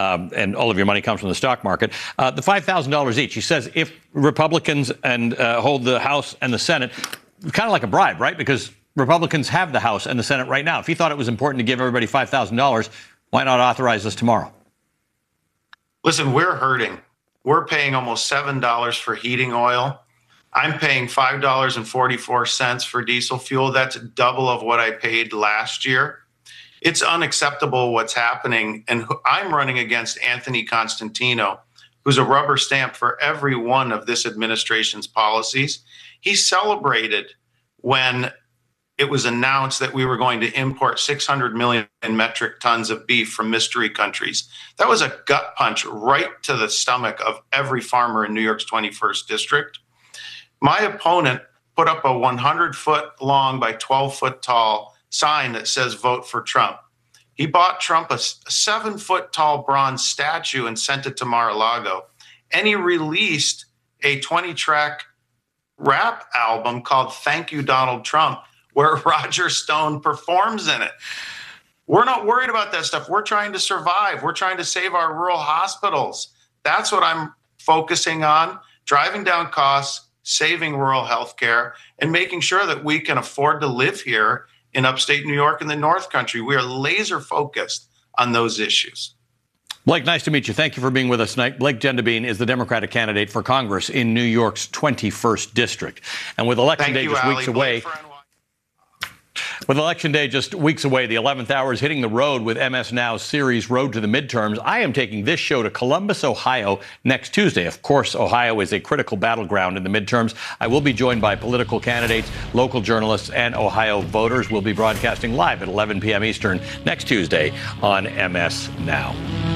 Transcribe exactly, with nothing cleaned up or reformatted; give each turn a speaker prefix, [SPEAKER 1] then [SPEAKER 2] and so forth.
[SPEAKER 1] um, and all of your money comes from the stock market. Uh, the five thousand dollars each. He says if Republicans and uh, hold the House and the Senate, kind of like a bribe, right? Because Republicans have the House and the Senate right now. If he thought it was important to give everybody five thousand dollars, why not authorize this tomorrow?
[SPEAKER 2] Listen, we're hurting. We're paying almost seven dollars for heating oil. I'm paying five dollars and forty-four cents for diesel fuel. That's double of what I paid last year. It's unacceptable what's happening. And I'm running against Anthony Constantino, who's a rubber stamp for every one of this administration's policies. He celebrated when it was announced that we were going to import six hundred million metric tons of beef from mystery countries. That was a gut punch right to the stomach of every farmer in New York's twenty-first district. My opponent put up a one hundred foot long by twelve foot tall sign that says vote for Trump. He bought Trump a seven foot tall bronze statue and sent it to Mar-a-Lago. And he released a twenty track rap album called Thank You, Donald Trump, where Roger Stone performs in it. We're not worried about that stuff. We're trying to survive. We're trying to save our rural hospitals. That's what I'm focusing on, driving down costs, saving rural health care, and making sure that we can afford to live here in upstate New York and the North Country. We are laser focused on those issues.
[SPEAKER 1] Blake, nice to meet you. Thank you for being with us tonight. Blake Gendabine is the Democratic candidate for Congress in New York's twenty-first district. And with Election Day just weeks away, With Election Day just weeks away, the eleventh hour is hitting the road with M S Now's series Road to the Midterms. I am taking this show to Columbus, Ohio next Tuesday. Of course, Ohio is a critical battleground in the midterms. I will be joined by political candidates, local journalists, and Ohio voters. We'll be broadcasting live at eleven p.m. Eastern next Tuesday on M S Now.